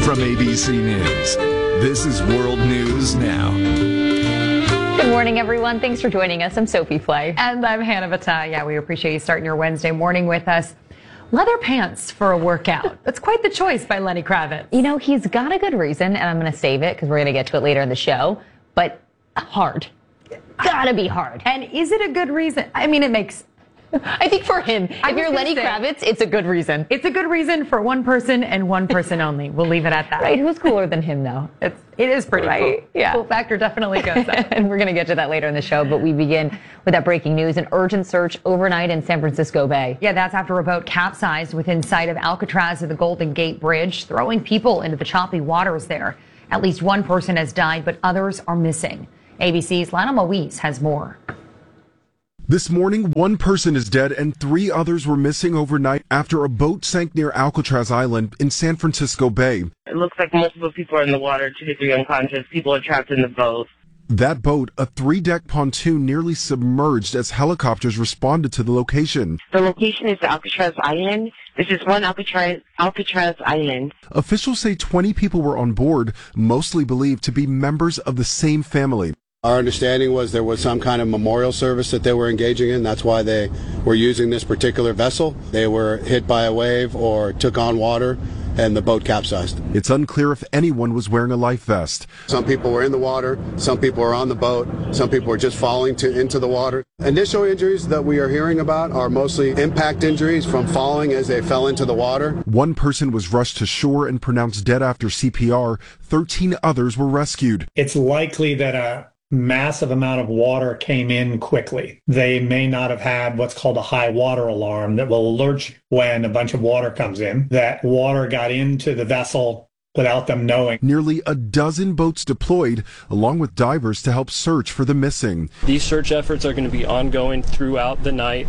From ABC News, this is World News Now. Good morning, everyone. Thanks for joining us. I'm Sophie Flay. And I'm Hannah Vata. Yeah, we appreciate you starting your Wednesday morning with us. Leather pants for a workout. That's quite the choice by Lenny Kravitz. You know, he's got a good reason, and I'm going to save it because we're going to get to it later in the show, but hard. Gotta be hard. And is it a good reason? I mean, it makes... I think for him, if you're Lenny Kravitz, it's a good reason. It's a good reason for one person and one person only. We'll leave it at that. Right, who's cooler than him, though? It is pretty cool. Yeah. Cool factor definitely goes up. And we're going to get to that later in the show, but we begin with that breaking news. An urgent search overnight in San Francisco Bay. Yeah, that's after a boat capsized within sight of Alcatraz at the Golden Gate Bridge, throwing people into the choppy waters there. At least one person has died, but others are missing. ABC's Lana Moise has more. This morning, one person is dead and 3 others were missing overnight after a boat sank near Alcatraz Island in San Francisco Bay. It looks like multiple people are in the water, 2 to 3 unconscious. People are trapped in the boat. That boat, a 3-deck pontoon, nearly submerged as helicopters responded to the location. The location is Alcatraz Island. This is one Alcatraz Island. Officials say 20 people were on board, mostly believed to be members of the same family. Our understanding was there was some kind of memorial service that they were engaging in. That's why they were using this particular vessel. They were hit by a wave or took on water, and the boat capsized. It's unclear if anyone was wearing a life vest. Some people were in the water, some people were on the boat, some people were just falling into the water. Initial injuries that we are hearing about are mostly impact injuries from falling as they fell into the water. One person was rushed to shore and pronounced dead after CPR. 13 others were rescued. It's likely that a massive amount of water came in quickly. They may not have had what's called a high water alarm that will alert you when a bunch of water comes in. That water got into the vessel without them knowing. Nearly a dozen boats deployed, along with divers to help search for the missing. These search efforts are going to be ongoing throughout the night.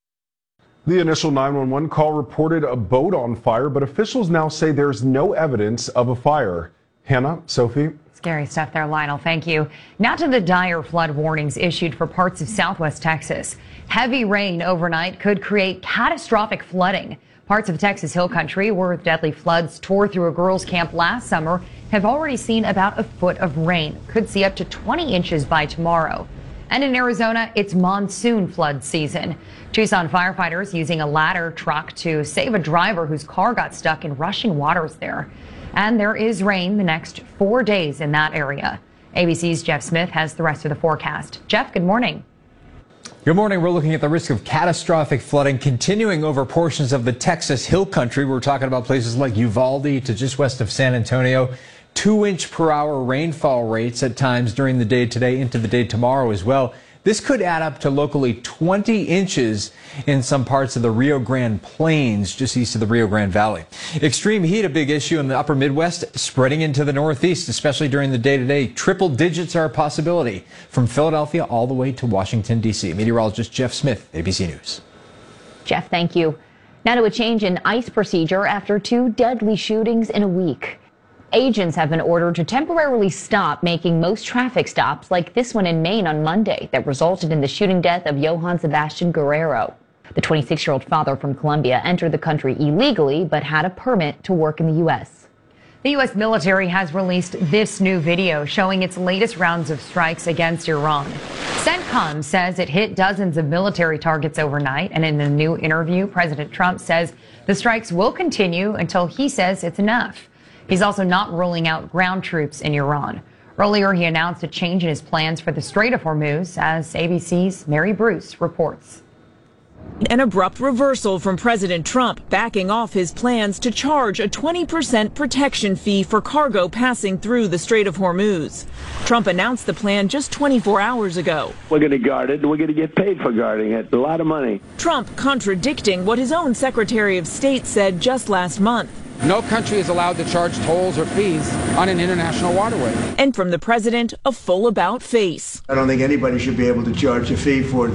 The initial 911 call reported a boat on fire, but officials now say there's no evidence of a fire. Hannah, Sophie. Scary stuff there, Lionel. Thank you. Now to the dire flood warnings issued for parts of southwest Texas. Heavy rain overnight could create catastrophic flooding. Parts of Texas Hill Country, where deadly floods tore through a girls' camp last summer, have already seen about a foot of rain. Could see up to 20 inches by tomorrow. And in Arizona, it's monsoon flood season. Tucson firefighters using a ladder truck to save a driver whose car got stuck in rushing waters there. And there is rain the next 4 days in that area. ABC's Jeff Smith has the rest of the forecast. Jeff, good morning. Good morning. We're looking at the risk of catastrophic flooding continuing over portions of the Texas Hill Country. We're talking about places like Uvalde to just west of San Antonio. 2-inch-per-hour rainfall rates at times during the day today into the day tomorrow as well. This could add up to locally 20 inches in some parts of the Rio Grande Plains, just east of the Rio Grande Valley. Extreme heat, a big issue in the upper Midwest, spreading into the Northeast, especially during the day-to-day. Triple digits are a possibility from Philadelphia all the way to Washington, D.C. Meteorologist Jeff Smith, ABC News. Jeff, thank you. Now to a change in ICE procedure after 2 deadly shootings in a week. Agents have been ordered to temporarily stop making most traffic stops like this one in Maine on Monday that resulted in the shooting death of Johann Sebastian Guerrero. The 26-year-old father from Colombia entered the country illegally but had a permit to work in the U.S. The U.S. military has released this new video showing its latest rounds of strikes against Iran. CENTCOM says it hit dozens of military targets overnight, and in a new interview, President Trump says the strikes will continue until he says it's enough. He's also not ruling out ground troops in Iran. Earlier, he announced a change in his plans for the Strait of Hormuz, as ABC's Mary Bruce reports. An abrupt reversal from President Trump, backing off his plans to charge a 20% protection fee for cargo passing through the Strait of Hormuz. Trump announced the plan just 24 hours ago. We're going to guard it. We're going to get paid for guarding it. A lot of money. Trump contradicting what his own Secretary of State said just last month. No country is allowed to charge tolls or fees on an international waterway. And from the president, a full about face. I don't think anybody should be able to charge a fee for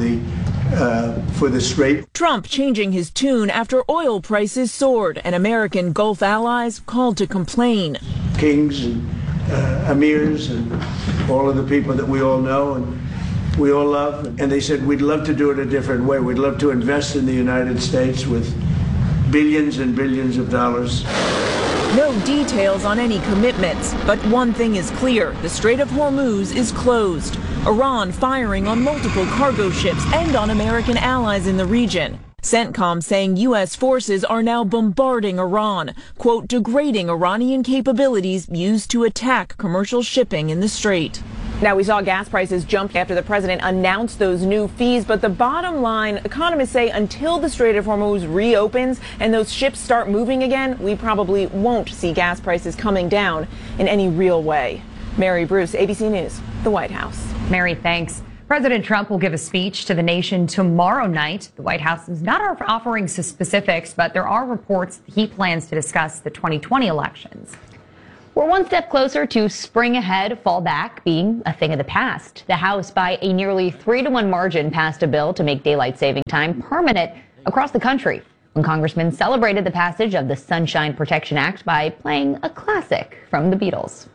the strait. Trump changing his tune after oil prices soared and American Gulf allies called to complain. Kings and emirs and all of the people that we all know and we all love. And they said, we'd love to do it a different way. We'd love to invest in the United States with billions and billions of dollars. No details on any commitments, but one thing is clear, the Strait of Hormuz is closed. Iran firing on multiple cargo ships and on American allies in the region. CENTCOM saying U.S. forces are now bombarding Iran, quote, degrading Iranian capabilities used to attack commercial shipping in the strait. Now, we saw gas prices jump after the president announced those new fees, but the bottom line, economists say until the Strait of Hormuz reopens and those ships start moving again, we probably won't see gas prices coming down in any real way. Mary Bruce, ABC News, the White House. Mary, thanks. President Trump will give a speech to the nation tomorrow night. The White House is not offering specifics, but there are reports he plans to discuss the 2020 elections. We're one step closer to spring ahead, fall back being a thing of the past. The House, by a nearly 3-to-1 margin, passed a bill to make daylight saving time permanent across the country, when congressmen celebrated the passage of the Sunshine Protection Act by playing a classic from the Beatles.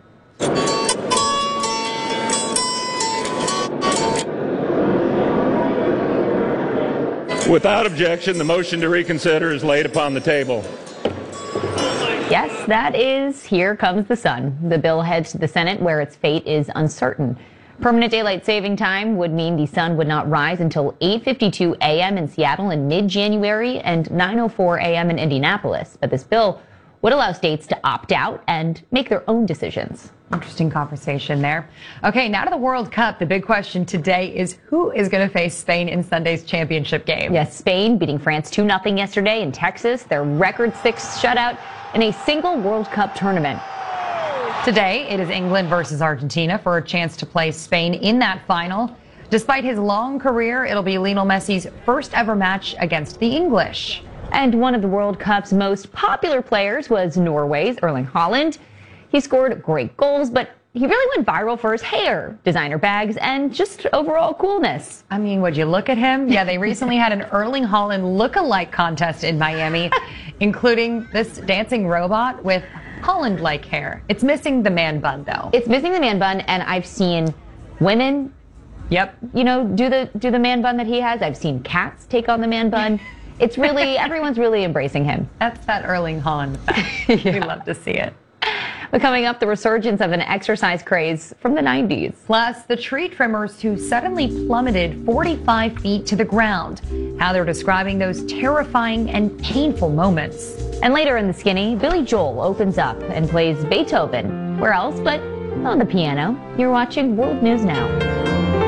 Without objection, the motion to reconsider is laid upon the table. Yes, that is Here Comes the Sun. The bill heads to the Senate, where its fate is uncertain. Permanent daylight saving time would mean the sun would not rise until 8:52 a.m. in Seattle in mid-January and 9:04 a.m. in Indianapolis. But this bill would allow states to opt out and make their own decisions. Interesting conversation there. Okay, now to the World Cup. The big question today is who is going to face Spain in Sunday's championship game? Yes, Spain beating France 2-0 yesterday in Texas, their record 6 shutout in a single World Cup tournament. Today, it is England versus Argentina for a chance to play Spain in that final. Despite his long career, it'll be Lionel Messi's first ever match against the English. And one of the World Cup's most popular players was Norway's Erling Haaland. He scored great goals, but he really went viral for his hair, designer bags, and just overall coolness. I mean, would you look at him? Yeah, they recently had an Erling Haaland look-alike contest in Miami, including this dancing robot with Haaland-like hair. It's missing the man bun, though. It's missing the man bun, and I've seen women, do the man bun that he has. I've seen cats take on the man bun. It's really, everyone's really embracing him. That's that Erling Haaland. Yeah. We love to see it. But coming up, the resurgence of an exercise craze from the 90s. Plus, the tree trimmers who suddenly plummeted 45 feet to the ground. How they're describing those terrifying and painful moments. And later in the Skinny, Billy Joel opens up and plays Beethoven. Where else but on the piano. You're watching World News Now.